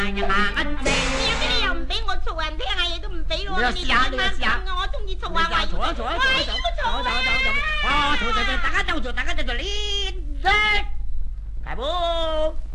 你又唔俾我嘈，人聽下嘢都唔俾我。 你試下，你試下。 我中意嘈啊！ 嘈啊嘈啊嘈啊！嘈，大家就做，大家就做，你開步。